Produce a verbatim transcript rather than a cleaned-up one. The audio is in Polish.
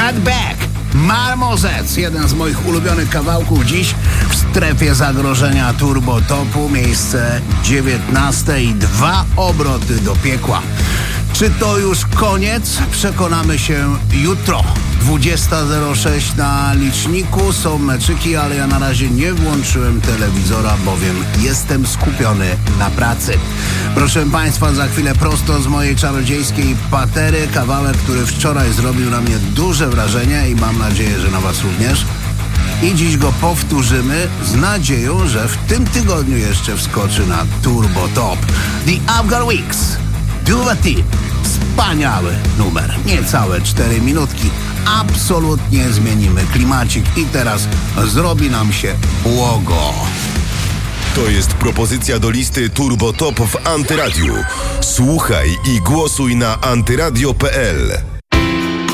Right Back, Marmozets, jeden z moich ulubionych kawałków dziś w strefie zagrożenia Turbo Topu, miejsce dziewiętnaste i dwa obroty do piekła. Czy to już koniec? Przekonamy się jutro. dwudziesta zero sześć na liczniku, są meczyki, ale ja na razie nie włączyłem telewizora, bowiem jestem skupiony na pracy. Proszę Państwa, za chwilę prosto z mojej czarodziejskiej patery kawałek, który wczoraj zrobił na mnie duże wrażenie i mam nadzieję, że na Was również. I dziś go powtórzymy z nadzieją, że w tym tygodniu jeszcze wskoczy na Turbo Top. The Afghan Weeks, Duvati. Wspaniały numer, niecałe cztery minutki. Absolutnie zmienimy klimacik i teraz zrobi nam się błogo. To jest propozycja do listy Turbo Top w Antyradiu. Słuchaj i głosuj na antyradio kropka p l.